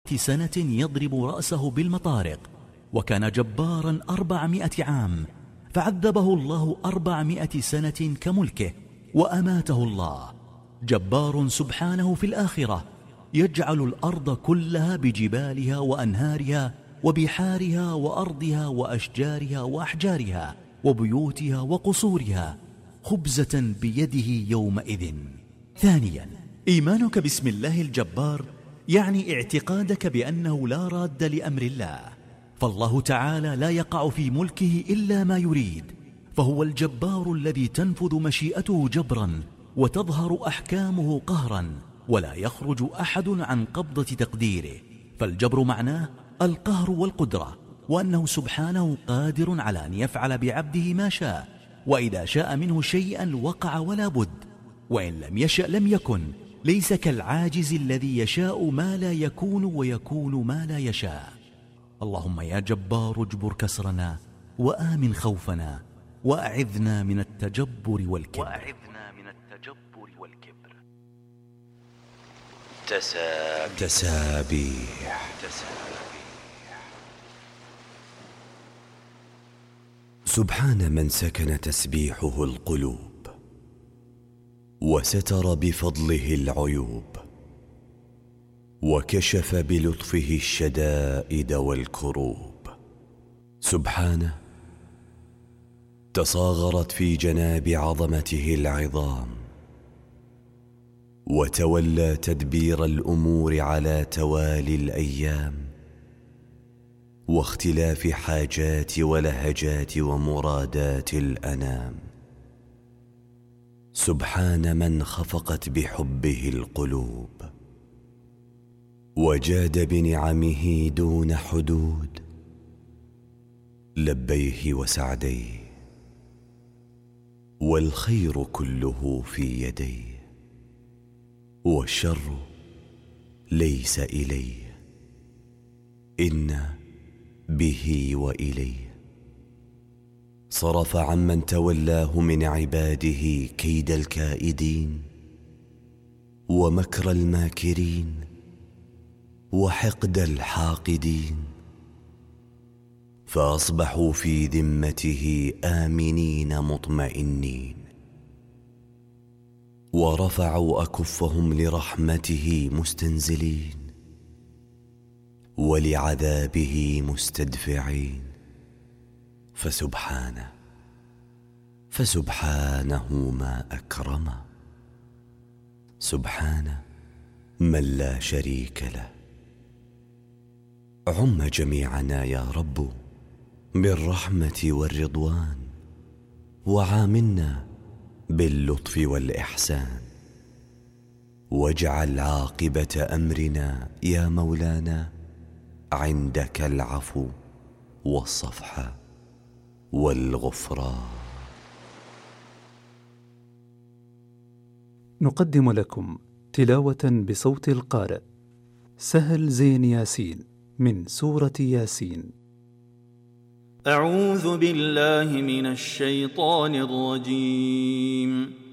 سنة يضرب رأسه بالمطارق، وكان جبارا 400 عام، فعذبه الله 400 سنة كملكه وأماته الله. جبار سبحانه في الآخرة، يجعل الأرض كلها بجبالها وأنهارها وبحارها وأرضها وأشجارها وأحجارها وبيوتها وقصورها خبزة بيده يومئذ. ثانيا، إيمانك باسم الله الجبار يعني اعتقادك بأنه لا راد لأمر الله، فالله تعالى لا يقع في ملكه إلا ما يريد، فهو الجبار الذي تنفذ مشيئته جبرا وتظهر أحكامه قهرا، ولا يخرج أحد عن قبضة تقديره. فالجبر معناه القهر والقدرة، وأنه سبحانه قادر على أن يفعل بعبده ما شاء، وإذا شاء منه شيئا وقع ولا بد، وإن لم يشأ لم يكن. ليس كالعاجز الذي يشاء ما لا يكون ويكون ما لا يشاء. اللهم يا جبار اجبر كسرنا وآمن خوفنا وأعذنا من التجبر والكبر. تسابيح. سبحان من سكن تسبيحه القلوب وستر بفضله العيوب، وكشف بلطفه الشدائد والكروب. سبحانه تصاغرت في جناب عظمته العظام، وتولى تدبير الأمور على توالي الأيام واختلاف حاجات ولهجات ومرادات الأنام. سبحان من خفقت بحبه القلوب وجاد بنعمه دون حدود، لبيه وسعديه والخير كله في يديه، والشر ليس إليه، إن به وإليه. صرف عمن تولاه من عباده كيد الكائدين ومكر الماكرين وحقد الحاقدين، فأصبحوا في ذمته آمنين مطمئنين، ورفعوا أكفهم لرحمته مستنزلين ولعذابه مستدفعين. فسبحانه ما أكرمه، سبحانه من لا شريك له. عم جميعنا يا رب بالرحمة والرضوان، وعاملنا باللطف والإحسان، واجعل عاقبة أمرنا يا مولانا عندك العفو والصفح والغفران. نقدم لكم تلاوة بصوت القارئ سهل زين ياسين من سورة ياسين. أعوذ بالله من الشيطان الرجيم.